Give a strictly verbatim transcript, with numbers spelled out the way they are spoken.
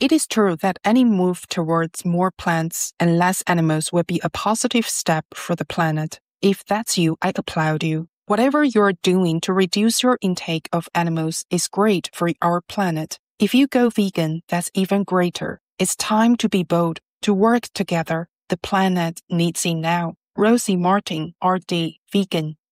It is true that any move towards more plants and less animals will be a positive step for the planet. If that's you, I applaud you. Whatever you're doing to reduce your intake of animals is great for our planet. If you go vegan, that's even greater. It's time to be bold, to work together. The planet needs it now. Rosie Martin, R D, vegan.